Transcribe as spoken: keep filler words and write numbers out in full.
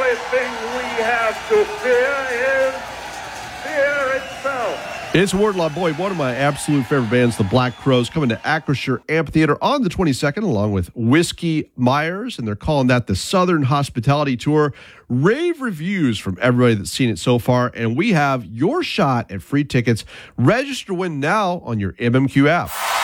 only thing we have to fear is fear itself. It's Wardlaw Boyd, one of my absolute favorite bands, the Black Crowes, coming to Acrisure Amphitheater on the twenty-second, along with Whiskey Myers, and they're calling that the Southern Hospitality Tour. Rave reviews from everybody that's seen it so far, and we have your shot at free tickets. Register to win now on your M M Q app.